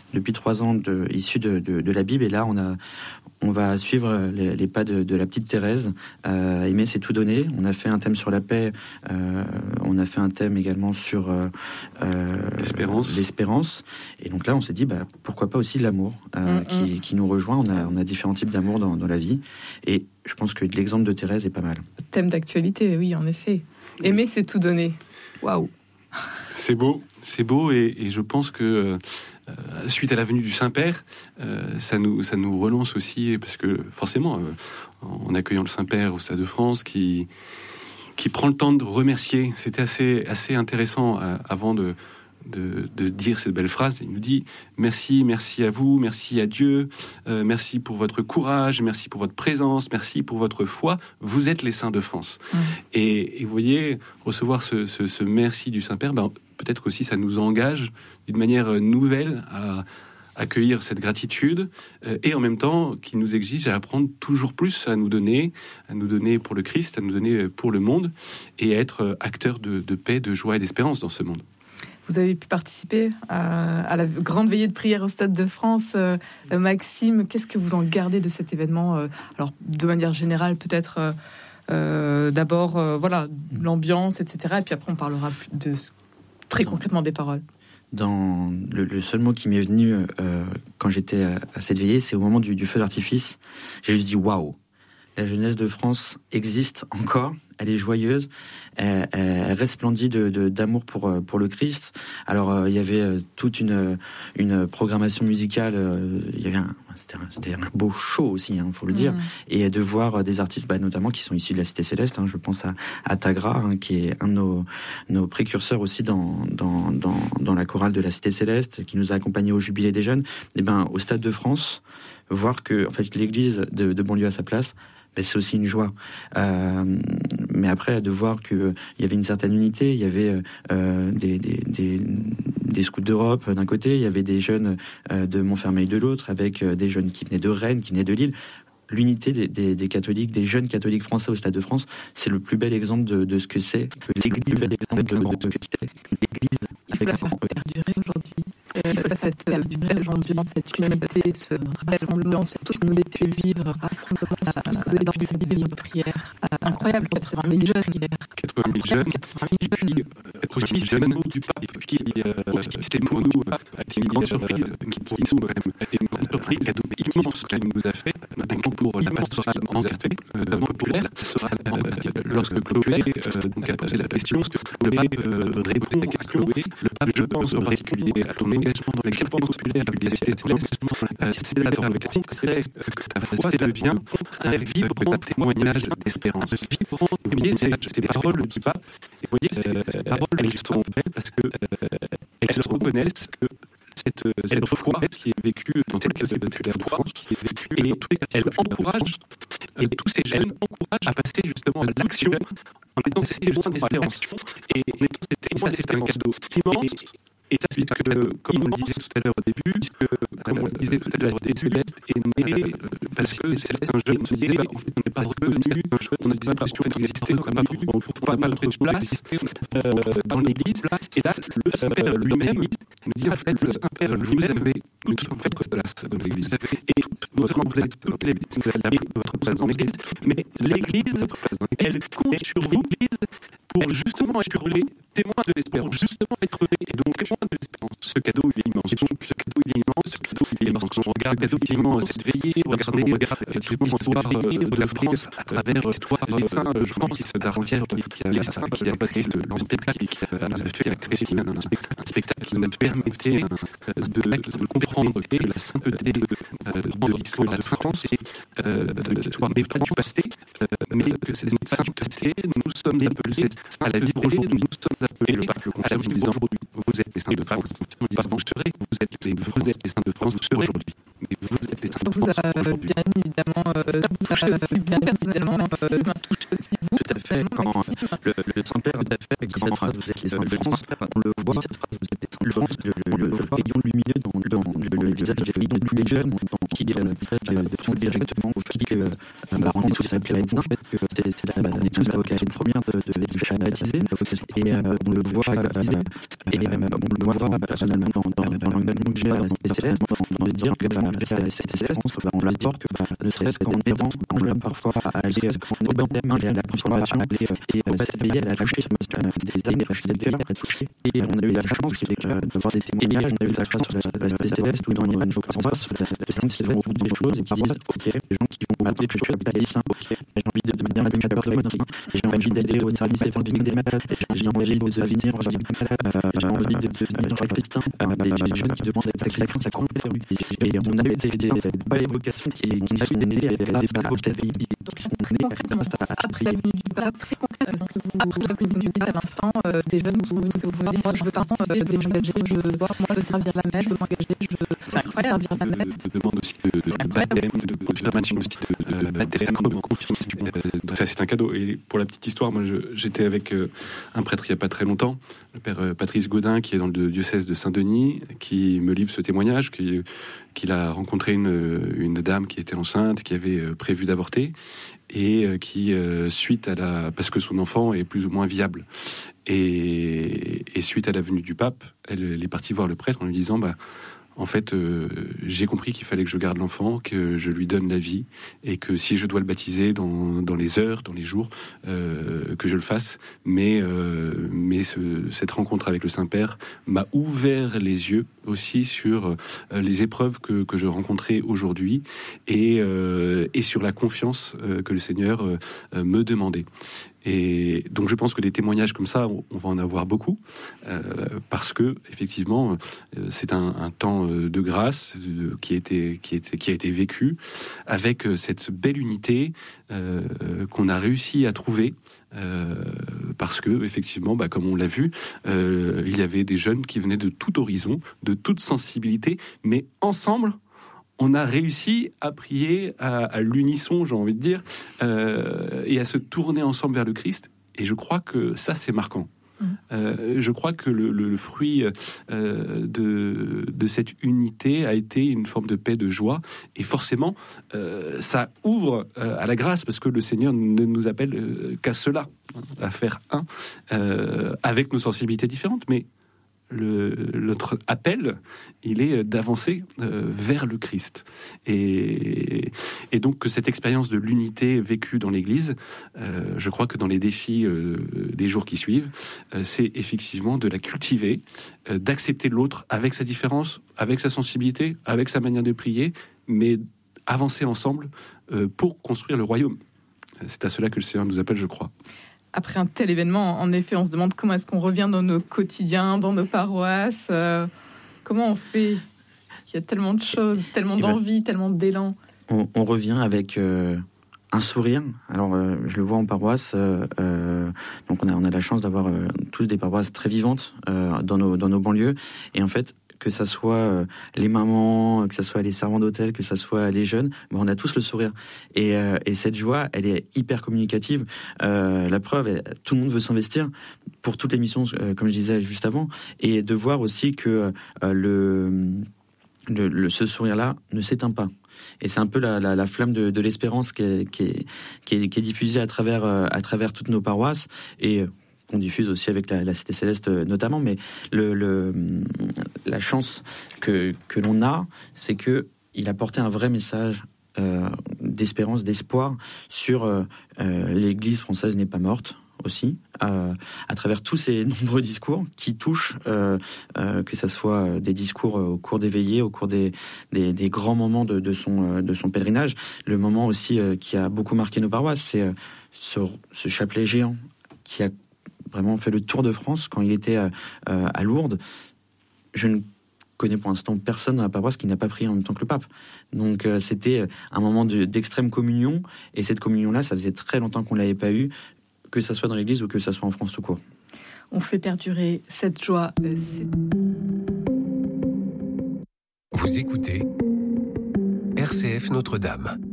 depuis 3 ans issus de la Bible. Et là, on va suivre les pas de la petite Thérèse. Aimer, c'est tout donner. On a fait un thème sur la paix. On a fait un thème également sur l'espérance. Et donc là, on s'est dit, pourquoi pas aussi l'amour qui nous rejoint. On a différents types d'amour dans la vie. Et je pense que l'exemple de Thérèse est pas mal. Thème d'actualité, oui, en effet. Aimer, c'est tout donner. Waouh. C'est beau, et je pense que suite à la venue du Saint-Père, ça nous relance aussi, parce que forcément, en accueillant le Saint-Père au Stade de France, qui prend le temps de remercier, c'était assez intéressant avant de dire cette belle phrase. Il nous dit merci à vous, merci à Dieu, merci pour votre courage, merci pour votre présence, merci pour votre foi, vous êtes les saints de France. Et vous voyez, recevoir ce merci du Saint-Père, peut-être qu'aussi ça nous engage d'une manière nouvelle à accueillir cette gratitude, et en même temps qui nous exige à apprendre toujours plus à nous donner pour le Christ, à nous donner pour le monde, et à être acteurs de paix, de joie et d'espérance dans ce monde. Vous avez pu participer à la grande veillée de prière au Stade de France. Maxime, qu'est-ce que vous en gardez de cet événement ? Alors, de manière générale, peut-être d'abord, l'ambiance, etc. Et puis après, on parlera très concrètement des paroles. Dans le seul mot qui m'est venu quand j'étais à cette veillée, c'est au moment du feu d'artifice. J'ai juste dit waouh, la jeunesse de France existe encore. Elle est joyeuse, elle resplendit d'amour pour le Christ. Alors il y avait toute une programmation musicale. C'était un beau show aussi, faut le dire. Et de voir des artistes, notamment qui sont issus de la Cité Céleste. Je pense à Tagra, qui est un de nos précurseurs aussi dans la chorale de la Cité Céleste, qui nous a accompagnés au Jubilé des Jeunes. Et au Stade de France, voir que l'Église de banlieue à sa place. C'est aussi une joie. Mais après, de voir qu'il y avait une certaine unité, il y avait des scouts d'Europe d'un côté, il y avait des jeunes de Montfermeil de l'autre, avec des jeunes qui venaient de Rennes, qui venaient de Lille. L'unité des catholiques, des jeunes catholiques français au Stade de France, c'est le plus bel exemple de ce que c'est que l'Église. Il faut la faire perdurer aujourd'hui. Il faut cette perdurer aujourd'hui, cette unité, ce rassemblement, tout ce qu'on était vivre, rassemblement, tout ce que dans cette vie de prière. Incroyable, 80 000 jeunes hier. 80 000 jeunes, et puis aussi ces mots du pape, et puis c'était pour nous une grande surprise, qui nous a été une grande surprise, cadeau immense qu'il nous a fait, notamment pour la pastorale en ZP, notamment populaire, lorsque Chloé a posé la question, le pape répond à question, le pape, je pense en particulier à ton engagement dans les campagnes populaires, la Cité Céleste, c'est là dans le concret que ta foi devient un vibrant témoignage d'espérance. Vibrant, vous voyez, c'est les paroles du pape, et vous voyez, ces paroles, elles sont belles parce que elles reconnaissent que cette foi qui est vécue dans cette de France, qui est vécue, et elle encourage, et tous ces jeunes encouragent à passer justement à l'action, en étant ces loin d'espérance, et en étant ces témoins d'espérance. C'est un cadeau immense. Et ça, c'est que, comme on le disait tout à l'heure au début, comme on le disait tout à l'heure, Céleste est né parce que Céleste, un jeune, se disait, en fait, on n'est pas reconnu, un jeune, on a des impressions d'exister, on n'a pas notre place dans l'Église. Et là, le Saint-Père lui-même nous dit, en fait, le Saint-Père lui-même avait toute votre place dans l'Église. Et votre place dans l'Église, mais l'Église, elle compte sur vous, pour justement être les témoins de l'espérance, justement être et donc témoins de l'espérance. Ce cadeau, il est immense. Et donc, ce cadeau, il est immense. Quand on regarde effectivement cette veillée, on regarde effectivement l'histoire de la France à travers l'histoire des saints de France, d'Argentière, les saints qui a passé le spectacle qui nous a fait la Christine, un spectacle qui nous a permis de comprendre la sainteté de l'histoire de la France et de l'histoire des pas du passé, mais que ces saints du passé, nous sommes appelés à la vie aujourd'hui, nous sommes appelés à la vie d'aujourd'hui. Vous êtes les saints de France, vous serez, vous êtes les saints de France, vous serez aujourd'hui. Mais vous êtes les saints de France aujourd'hui. Bien évidemment, touché aussi, bien personnellement, touché aussi vous. Tout à fait. Quand le Saint-Père, tout à fait, quand cette phrase, vous êtes les saints de France, on le voit, cette phrase, vous êtes les saints de France, le rayon lumineux dans le visage des jeunes, qui est le visage directement au fil que on s'appelait médecin, en fait, on est tous la vocation première de chaque baptisé, et on le voit personnellement dans l'engagement que j'ai à la Cité Céleste, dans de dire que la Cité Céleste, on leur dit que ne serait-ce qu'en aidant un jeune parfois à aller au baptême, à la confirmation, et cette veillée, elle a touché des années, cette veillée, elle a touché, et on a eu la chance de voir des témoignages, on a eu la chance de la Cité Céleste ou dans les jours qui passent, de Saint-Sylvain au bout des choses et qui disent, ok, les gens qui vont à des choses capitalistes, ok, j'ai envie de devenir l'administrateur de moi, j'ai envie d'aller au service évangélique des malades, j'ai envie de devenir j'ai envie de devenir sacristain, des jeunes qui demandent d'être sacristain, ça compte, et on a eu cette belle vocation qui a eu des belles vocations qui sont nées après la venue du pape, très concret, parce que après la venue du pape, à l'instant, des jeunes vous dites, je veux pas m'engager, je veux voir, moi, je veux servir la messe, je veux m'engager, c'est incroyable, servir la messe. Je demande aussi de baptême, de confirmation aussi, de baptême, de confirmation. Ça, c'est un cadeau. Et pour la petite histoire, moi, j'étais avec un prêtre il n'y a pas très longtemps, le père Patrice Gaudin, qui est dans le diocèse de Saint-Denis, qui me livre ce témoignage, qu'il a rencontré une dame qui était enceinte, qui avait prévu d'avorter, et qui, suite à parce que son enfant est plus ou moins viable, et suite à la venue du pape, elle est partie voir le prêtre en lui disant, en fait, j'ai compris qu'il fallait que je garde l'enfant, que je lui donne la vie, et que si je dois le baptiser dans les heures, dans les jours, que je le fasse. Mais cette rencontre avec le Saint-Père m'a ouvert les yeux aussi sur les épreuves que je rencontrais aujourd'hui, et sur la confiance que le Seigneur me demandait. Et donc je pense que des témoignages comme ça, on va en avoir beaucoup, parce que effectivement, c'est un temps de grâce qui a été vécu avec cette belle unité qu'on a réussi à trouver. Parce que effectivement, comme on l'a vu, il y avait des jeunes qui venaient de tout horizon, de toute sensibilité, mais ensemble, on a réussi à prier à l'unisson, j'ai envie de dire, et à se tourner ensemble vers le Christ. Et je crois que ça, c'est marquant. Je crois que le fruit de cette unité a été une forme de paix, de joie, et forcément ça ouvre à la grâce, parce que le Seigneur ne nous appelle qu'à cela, à faire un, avec nos sensibilités différentes, mais notre appel, il est d'avancer vers le Christ. Et donc que cette expérience de l'unité vécue dans l'Église, je crois que dans les défis des jours qui suivent, c'est effectivement de la cultiver, d'accepter l'autre avec sa différence, avec sa sensibilité, avec sa manière de prier, mais avancer ensemble pour construire le royaume. C'est à cela que le Seigneur nous appelle, je crois. Après un tel événement, en effet, on se demande comment est-ce qu'on revient dans nos quotidiens, dans nos paroisses. Comment on fait ? Il y a tellement de choses, tellement d'envie, tellement d'élan. On revient avec un sourire. Alors, je le vois en paroisse. Donc, on a la chance d'avoir tous des paroisses très vivantes dans nos banlieues. Et en fait, que ça soit les mamans, que ça soit les servants d'hôtel, que ça soit les jeunes, on a tous le sourire. Et cette joie, elle est hyper communicative. La preuve, tout le monde veut s'investir pour toutes les missions, comme je disais juste avant, et de voir aussi que ce sourire-là ne s'éteint pas. Et c'est un peu la flamme de l'espérance qui est diffusée à travers toutes nos paroisses, et qu'on diffuse aussi avec la Cité Céleste notamment. Mais la chance que l'on a, c'est que il a porté un vrai message d'espérance, d'espoir sur l'Église française n'est pas morte aussi, à travers tous ces nombreux discours qui touchent, que ça soit des discours au cours des veillées, au cours des grands moments de son pèlerinage. Le moment aussi qui a beaucoup marqué nos paroisses, c'est ce chapelet géant qui a vraiment fait le tour de France quand il était à Lourdes. Je ne connais pour l'instant personne dans la paroisse qui n'a pas prié en même temps que le pape. Donc c'était un moment d'extrême communion, et cette communion-là, ça faisait très longtemps qu'on ne l'avait pas eue, que ça soit dans l'Église ou que ça soit en France tout court. On fait perdurer cette joie. Vous écoutez RCF Notre-Dame.